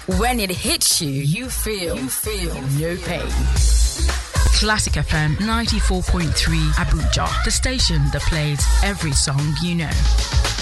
When it hits you, you feel no pain. Classic FM 94.3 Abuja, the station that plays every song you know.